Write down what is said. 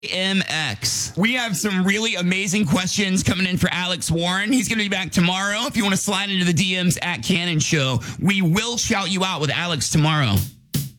MX. We have some really amazing questions coming in for Alex Warren. He's going to be back tomorrow. If you want to slide into the DMs at Cannon Show, we will shout you out with Alex tomorrow.